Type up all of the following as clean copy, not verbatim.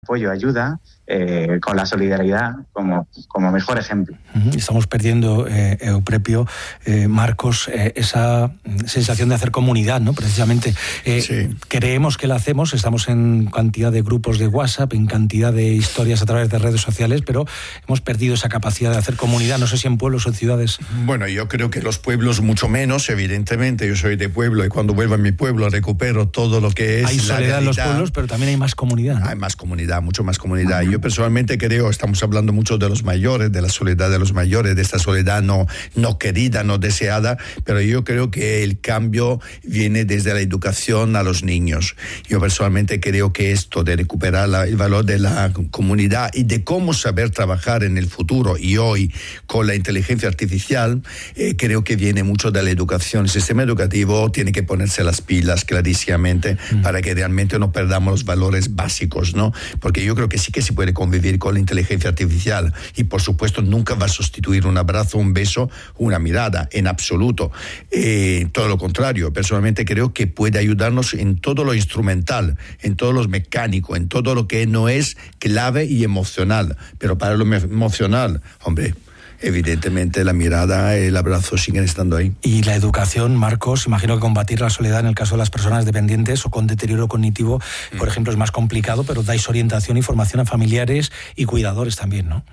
apoyo, ayuda, con la solidaridad como mejor ejemplo. Estamos perdiendo, Euprepio, Marcos, esa sensación de hacer comunidad, ¿no? Precisamente, sí. Creemos que la hacemos, estamos en cantidad de grupos de WhatsApp, en cantidad de historias a través de redes sociales, pero hemos perdido esa capacidad de hacer comunidad, no sé si en pueblos o en ciudades. Bueno, yo creo que los pueblos mucho menos, evidentemente, yo soy de pueblo y cuando vuelvo a mi pueblo recupero todo lo que es hay soledad en los pueblos, pero también hay más comunidad, ¿no? Hay más comunidad, mucho más comunidad. Yo personalmente creo, estamos hablando mucho de los mayores, de la soledad de los mayores, de esta soledad no querida, no deseada, pero yo creo que el cambio viene desde la educación a los niños. Yo personalmente creo que esto de recuperar el valor de la comunidad y de cómo saber trabajar en el futuro y hoy con la inteligencia artificial, creo que viene mucho de la educación. El sistema educativo tiene que ponerse las pilas clarísimamente para que realmente no perdamos los valores básicos, ¿no? Porque yo creo que sí que se puede convivir con la inteligencia artificial y por supuesto nunca va a sustituir un abrazo, un beso, una mirada, en absoluto. Todo lo contrario, personalmente creo que puede ayudarnos en todo lo instrumental, en todo lo mecánico, en todo lo que no es clave y emocional. Pero para lo emocional, hombre, evidentemente la mirada, el abrazo siguen estando ahí. Y la educación, Marcos, imagino que combatir la soledad en el caso de las personas dependientes o con deterioro cognitivo, por ejemplo, es más complicado, pero dais orientación y formación a familiares y cuidadores también, ¿no?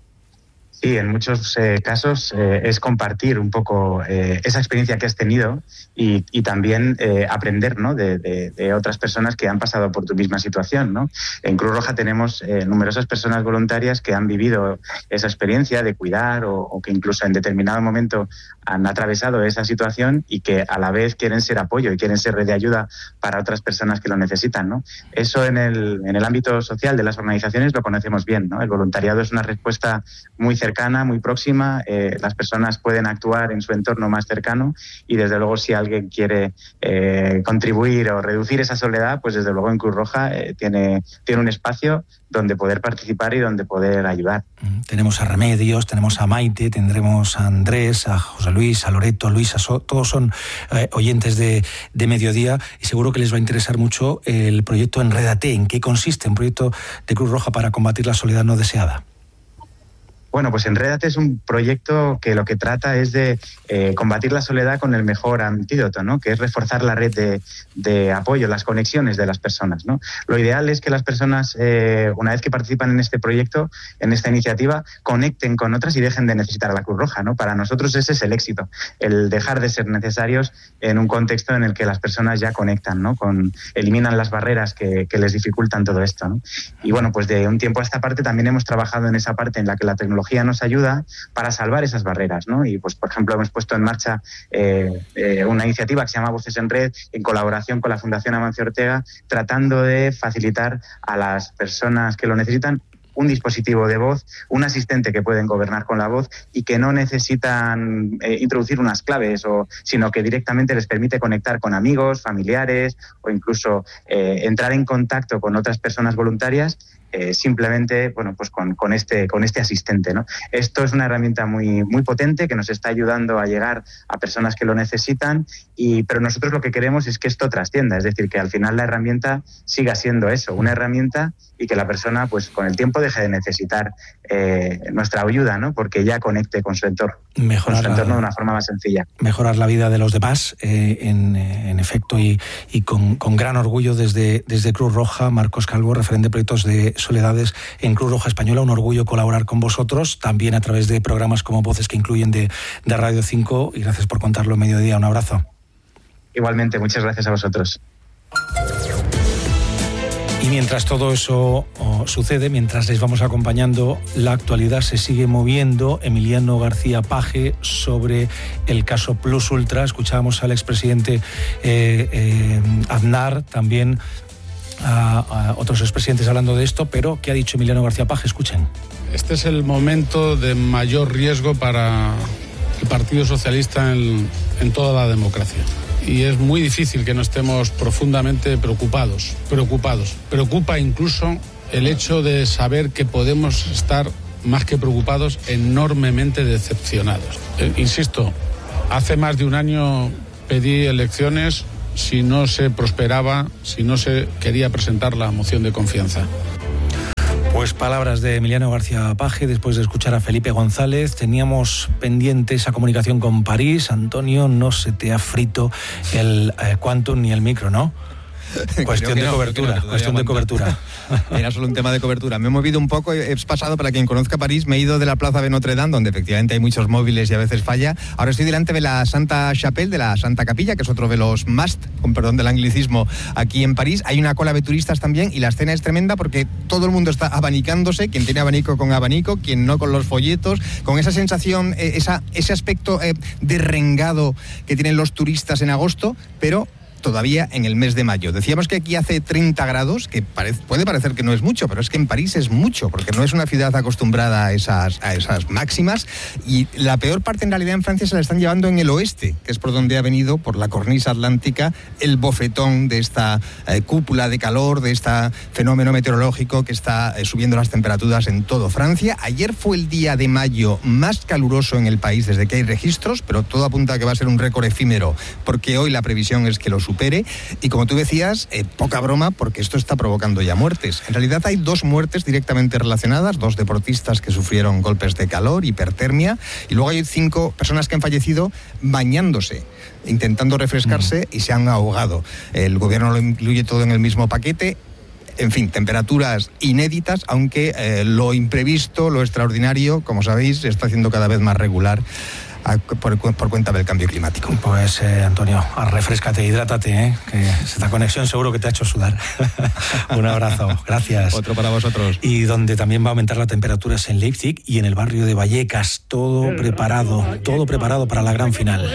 Sí, en muchos casos es compartir un poco esa experiencia que has tenido y también aprender, ¿no? de otras personas que han pasado por tu misma situación, ¿no? En Cruz Roja tenemos numerosas personas voluntarias que han vivido esa experiencia de cuidar o que incluso en determinado momento han atravesado esa situación y que a la vez quieren ser apoyo y quieren ser red de ayuda para otras personas que lo necesitan, ¿no? Eso en el ámbito social de las organizaciones lo conocemos bien, ¿no? El voluntariado es una respuesta muy cercana, muy próxima, las personas pueden actuar en su entorno más cercano y desde luego si alguien quiere contribuir o reducir esa soledad, pues desde luego en Cruz Roja tiene un espacio donde poder participar y donde poder ayudar. Tenemos a Remedios, tenemos a Maite, tendremos a Andrés, a José Luis, a Loreto, a Luisa, todos son oyentes de Mediodía y seguro que les va a interesar mucho el proyecto Enrédate. ¿En qué consiste un proyecto de Cruz Roja para combatir la soledad no deseada? Bueno, pues Enrédate es un proyecto que lo que trata es de combatir la soledad con el mejor antídoto, ¿no? Que es reforzar la red de apoyo, las conexiones de las personas, ¿no? Lo ideal es que las personas, una vez que participan en este proyecto, en esta iniciativa, conecten con otras y dejen de necesitar a la Cruz Roja, ¿no? Para nosotros ese es el éxito, el dejar de ser necesarios en un contexto en el que las personas ya conectan, ¿no? Eliminan las barreras que les dificultan todo esto, ¿no? Y bueno, pues de un tiempo a esta parte también hemos trabajado en esa parte en la que la tecnología nos ayuda para salvar esas barreras, ¿no? Y pues por ejemplo hemos puesto en marcha una iniciativa que se llama Voces en Red en colaboración con la Fundación Amancio Ortega, tratando de facilitar a las personas que lo necesitan un dispositivo de voz, un asistente que pueden gobernar con la voz y que no necesitan introducir unas claves, sino que directamente les permite conectar con amigos, familiares o incluso entrar en contacto con otras personas voluntarias simplemente, bueno, pues con este asistente, ¿no? Esto es una herramienta muy, muy potente que nos está ayudando a llegar a personas que lo necesitan, pero nosotros lo que queremos es que esto trascienda, es decir, que al final la herramienta siga siendo eso, una herramienta y que la persona, pues con el tiempo deje de necesitar nuestra ayuda, ¿no? Porque ya conecte con su entorno, de una forma más sencilla. Mejorar la vida de los demás, en efecto, y con gran orgullo desde Cruz Roja. Marcos Calvo, referente de proyectos de soledades en Cruz Roja Española, un orgullo colaborar con vosotros, también a través de programas como Voces que incluyen de Radio 5, y gracias por contarlo en Mediodía. Un abrazo. Igualmente, muchas gracias a vosotros. Y mientras todo eso sucede, mientras les vamos acompañando, la actualidad se sigue moviendo. Emiliano García Paje sobre el caso Plus Ultra. Escuchábamos al expresidente Aznar, también a otros expresidentes hablando de esto, pero ¿qué ha dicho Emiliano García Paje? Escuchen. Este es el momento de mayor riesgo para el Partido Socialista en toda la democracia. Y es muy difícil que no estemos profundamente preocupados. Preocupa incluso el hecho de saber que podemos estar, más que preocupados, enormemente decepcionados. Insisto, hace más de un año pedí elecciones si no se prosperaba, si no se quería presentar la moción de confianza. Pues palabras de Emiliano García Paje después de escuchar a Felipe González. Teníamos pendiente esa comunicación con París. Antonio, no se te ha frito el Quantum ni el micro, ¿no? Cuestión de cobertura. Era solo un tema de cobertura. Me he movido un poco, he pasado, para quien conozca París, me he ido de la plaza de Notre Dame, donde efectivamente hay muchos móviles y a veces falla. Ahora estoy delante de la Santa Chapelle, de la Santa Capilla, que es otro de los must, con perdón del anglicismo, aquí en París. Hay una cola de turistas también y la escena es tremenda porque todo el mundo está abanicándose, quien tiene abanico con abanico, quien no con los folletos, con esa sensación, ese aspecto derrengado que tienen los turistas en agosto, pero todavía en el mes de mayo. Decíamos que aquí hace 30 grados, que puede parecer que no es mucho, pero es que en París es mucho, porque no es una ciudad acostumbrada a esas máximas, y la peor parte en realidad en Francia se la están llevando en el oeste, que es por donde ha venido, por la cornisa atlántica, el bofetón de esta cúpula de calor, de este fenómeno meteorológico que está subiendo las temperaturas en todo Francia. Ayer fue el día de mayo más caluroso en el país desde que hay registros, pero todo apunta a que va a ser un récord efímero, porque hoy la previsión es que lo supere. Y como tú decías, poca broma, porque esto está provocando ya muertes. En realidad hay 2 muertes directamente relacionadas, 2 deportistas que sufrieron golpes de calor, hipertermia, y luego hay 5 personas que han fallecido bañándose, intentando refrescarse y se han ahogado. El gobierno lo incluye todo en el mismo paquete. En fin, temperaturas inéditas, aunque lo imprevisto, lo extraordinario, como sabéis, se está haciendo cada vez más regular por cuenta del cambio climático. Pues Antonio, refréscate, hidrátate, que esta conexión seguro que te ha hecho sudar. Un abrazo, gracias. Otro para vosotros. Y donde también va a aumentar la temperatura es en Leipzig y en el barrio de Vallecas, todo preparado para la gran final.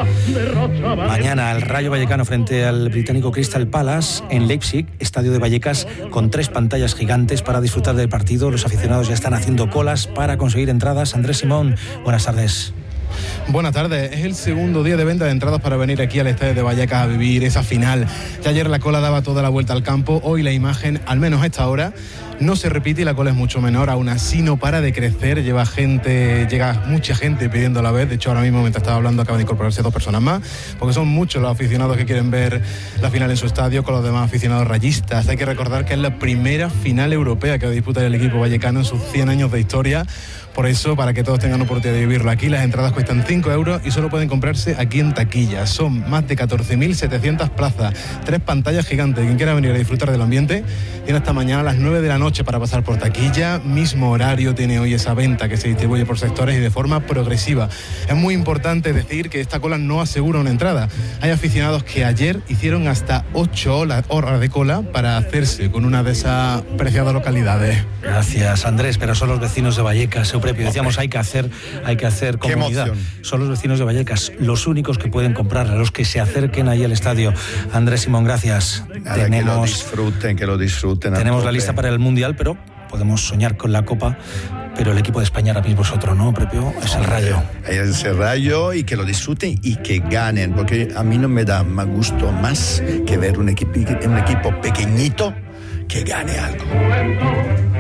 Mañana el Rayo Vallecano frente al británico Crystal Palace en Leipzig, estadio de Vallecas, con 3 pantallas gigantes para disfrutar del partido. Los aficionados ya están haciendo colas para conseguir entradas. Andrés Simón, buenas tardes. Buenas tardes. Es el segundo día de venta de entradas para venir aquí al estadio de Vallecas a vivir esa final. Ya ayer la cola daba toda la vuelta al campo, hoy la imagen, al menos a esta hora, no se repite y la cola es mucho menor. Aún así no para de crecer, llega mucha gente pidiendo a la vez. De hecho, ahora mismo, mientras estaba hablando, acaban de incorporarse 2 personas más, porque son muchos los aficionados que quieren ver la final en su estadio con los demás aficionados rayistas. Hay que recordar que es la primera final europea que va a disputar el equipo vallecano en sus 100 años de historia. Por eso, para que todos tengan oportunidad de vivirlo aquí, las entradas cuestan 5 euros y solo pueden comprarse aquí en taquilla. Son más de 14.700 plazas, 3 pantallas gigantes. Quien quiera venir a disfrutar del ambiente tiene hasta mañana a las 9 de la noche para pasar por taquilla. Mismo horario tiene hoy esa venta, que se distribuye por sectores y de forma progresiva. Es muy importante decir que esta cola no asegura una entrada. Hay aficionados que ayer hicieron hasta 8 horas de cola para hacerse con una de esas preciadas localidades. Gracias, Andrés, pero son los vecinos de Vallecas, decíamos, hay que hacer comunidad. Son los vecinos de Vallecas los únicos que pueden comprar, a los que se acerquen ahí al estadio. Andrés Simón, gracias. Que lo disfruten. Tenemos la lista para el Mundial, pero podemos soñar con la Copa. Pero el equipo de España ahora mismo es otro, ¿no, Prepio? Es el Rayo. Es el Rayo, y que lo disfruten y que ganen, porque a mí no me da más gusto más que ver un equipo pequeñito que gane algo.